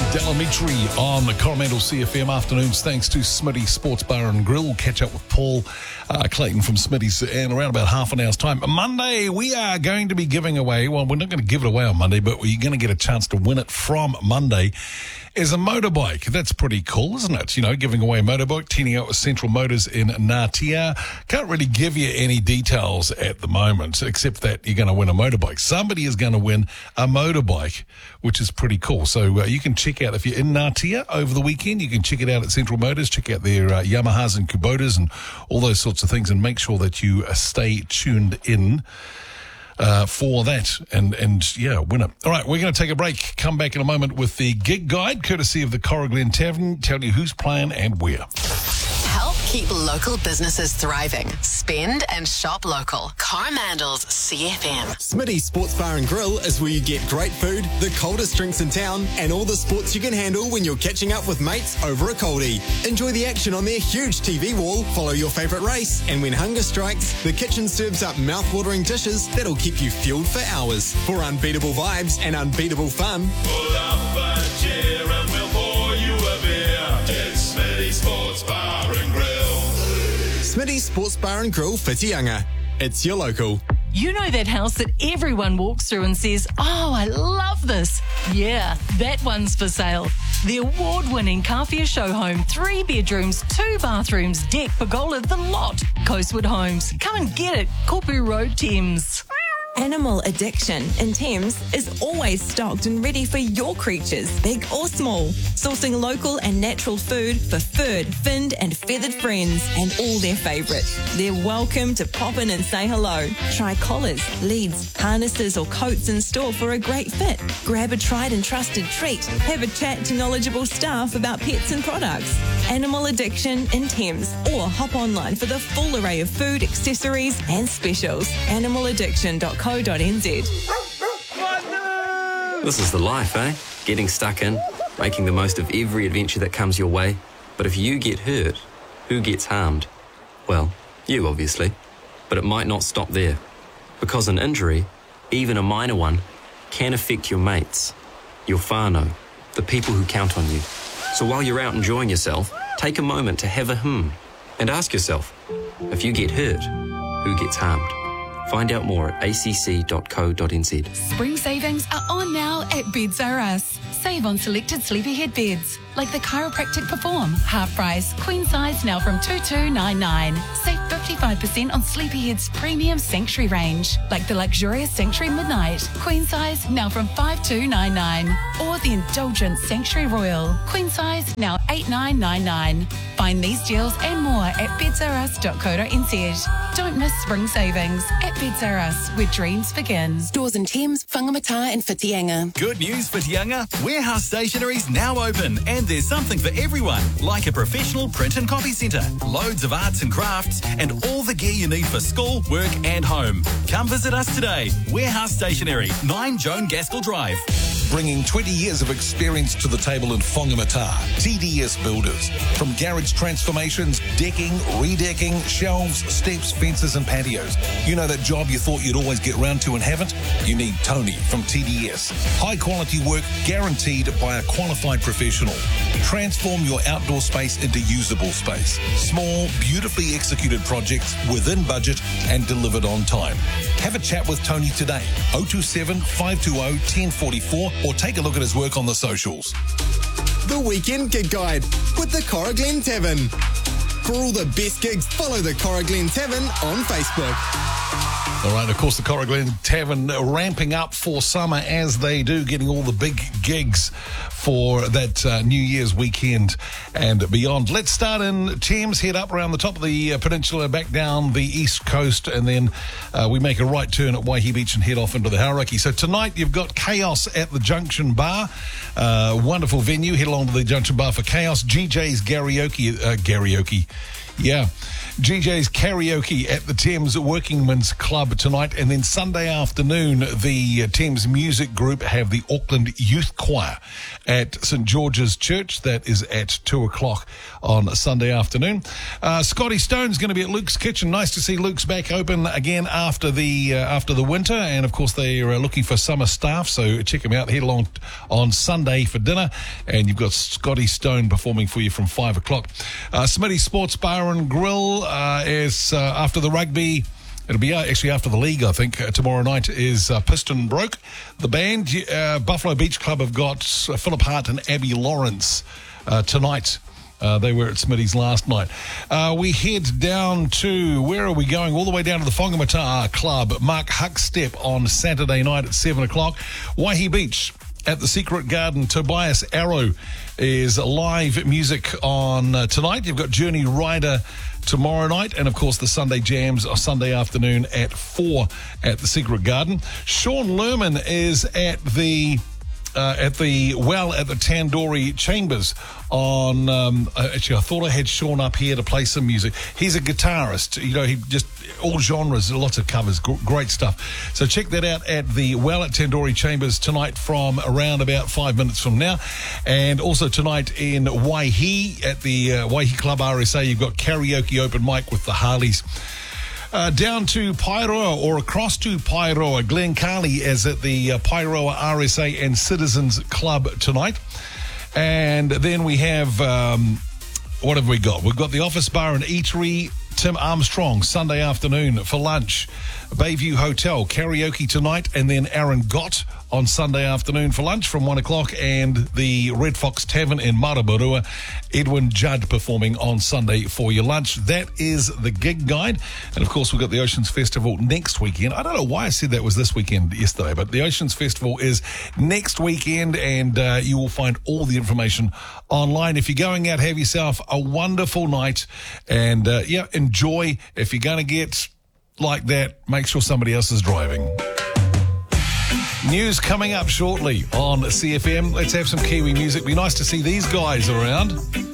Delamitri on the Coromandel CFM afternoons. Thanks to Smitty Sports Bar and Grill. Catch up with Paul Clayton from Smitty's in around about half an hour's time. Monday, we are going to be giving away, well, we're not going to give it away on Monday, but we're going to get a chance to win it from Monday, is a motorbike. That's pretty cool, isn't it? You know, giving away a motorbike, teaming up with Central Motors in Ngatea. Can't really give you any details at the moment, except that you're going to win a motorbike. Somebody is going to win a motorbike, which is pretty cool. So you can check out, if you're in Ngatea over the weekend, you can check it out at Central Motors, check out their Yamahas and Kubotas and all those sorts of things, and make sure that you stay tuned in for that and win it. All right, we're going to take a break. Come back in a moment with the gig guide, courtesy of the Coroglen Tavern, tell you who's playing and where. Help keep local businesses thriving. Spend and shop local. Coromandel's CFM. Smitty Sports Bar and Grill is where you get great food, the coldest drinks in town, and all the sports you can handle when you're catching up with mates over a coldie. Enjoy the action on their huge TV wall, follow your favourite race, and when hunger strikes, the kitchen serves up mouth-watering dishes that'll keep you fueled for hours. For unbeatable vibes and unbeatable fun, pull up a chair and we'll pour you a beer. It's Smitty Sports Bar and Grill. Smitty Sports Bar and Grill, Whitianga. It's your local. You know that house that everyone walks through and says, "Oh, I love this." Yeah, that one's for sale. The award-winning Kawhia Show Home, 3 bedrooms, 2 bathrooms, deck, pergola, the lot. Coastwood Homes. Come and get it. Kopu Road, Thames. Animal Addiction in Thames is always stocked and ready for your creatures, big or small. Sourcing local and natural food for furred, finned and feathered friends and all their favourites. They're welcome to pop in and say hello. Try collars, leads, harnesses or coats in store for a great fit. Grab a tried and trusted treat. Have a chat to knowledgeable staff about pets and products. Animal Addiction in Thames, or hop online for the full array of food, accessories and specials. Animaladdiction.co.nz. This is the life, eh? Getting stuck in, making the most of every adventure that comes your way. But if you get hurt, who gets harmed? Well, you obviously. But it might not stop there. Because an injury, even a minor one, can affect your mates, your whānau, the people who count on you. So while you're out enjoying yourself, take a moment to have a and ask yourself, if you get hurt, who gets harmed? Find out more at acc.co.nz. Spring savings are on now at Beds R Us. Save on selected Sleepyhead beds, like the Chiropractic Perform, half price, queen size now from $2,299. Save 55% on Sleepyhead's premium Sanctuary range, like the luxurious Sanctuary Midnight, queen size now from $5,299. Or the indulgent Sanctuary Royal, queen size now $8,999. Find these deals and more at bedsrus.co.nz. Don't miss spring savings at Beds R Us, where dreams begin. Stores in Thames, Whangamata and Whitianga. Good news, Whitianga. Warehouse Stationery's now open, and there's something for everyone, like a professional print and copy centre, loads of arts and crafts, and all the gear you need for school, work and home. Come visit us today. Warehouse Stationery, 9 Joan Gaskell Drive. Bringing 20 years of experience to the table in Whangamata, TDS Builders. From garage transformations, decking, redecking, shelves, steps, fences and patios. You know that job you thought you'd always get round to and haven't? You need Tony from TDS. High quality work guaranteed by a qualified professional. Transform your outdoor space into usable space. Small, beautifully executed projects within budget and delivered on time. Have a chat with Tony today. 027 520 1044 or take a look at his work on the socials. the Weekend Gig Guide with the Coroglen Tavern. For all the best gigs, follow the Coroglen Tavern on Facebook. All right, of course, the Coroglen Tavern ramping up for summer as they do, getting all the big gigs for that New Year's weekend and beyond. Let's start in Thames, head up around the top of the peninsula, back down the east coast, and then we make a right turn at Waihi Beach and head off into the Hauraki. So tonight you've got Chaos at the Junction Bar. Wonderful venue. Head along to the Junction Bar for Chaos. GJ's karaoke. Yeah. GJ's karaoke at the Thames Workingmen's Club tonight, and then Sunday afternoon the Thames Music Group have the Auckland Youth Choir at St George's Church. That is at 2 o'clock on Sunday afternoon. Scotty Stone's going to be at Luke's Kitchen. Nice to see Luke's back open again after the winter, and of course they are looking for summer staff, so check them out. Head along on Sunday for dinner, and you've got Scotty Stone performing for you from 5 o'clock. Smitty Sports Bar and Grill is after the rugby. It'll be actually after the league, I think. Tomorrow night is Piston Broke. The band, Buffalo Beach Club, have got Philip Hart and Abby Lawrence tonight. They were at Smitty's last night. We head down to, where are we going? All the way down to the Whangamata Club. Mark Huckstep on Saturday night at 7 o'clock. Waihi Beach at the Secret Garden. Tobias Arrow is live music on tonight. You've got Journey Rider tomorrow night, and of course the Sunday Jams are Sunday afternoon at 4 at the Secret Garden. Sean Lerman is at the well at the Tandoori Chambers on actually I thought I had Sean up here to play some music. He's a guitarist, you know, he just all genres, lots of covers, great stuff. So check that out at the well at Tandoori Chambers tonight from around about 5 minutes from now. And also tonight in Waihi at the Waihi Club RSA, you've got karaoke open mic with the Harleys. Down to Pairoa, or across to Pairoa, Glen Carley is at the Pairoa RSA and Citizens Club tonight. And then we have, what have we got? We've got the Office Bar and Eatery, Tim Armstrong, Sunday afternoon for lunch. Bayview Hotel, karaoke tonight, and then Aaron Gott on Sunday afternoon for lunch from 1 o'clock, and the Red Fox Tavern in Marabarua, Edwin Judd performing on Sunday for your lunch. That is the gig guide. And of course, we've got the Oceans Festival next weekend. I don't know why I said that was this weekend yesterday, but the Oceans Festival is next weekend, and you will find all the information online. If you're going out, have yourself a wonderful night, and enjoy. If you're going to get like that, make sure somebody else is driving. News coming up shortly on CFM. Let's have some Kiwi music. Be nice to see these guys around.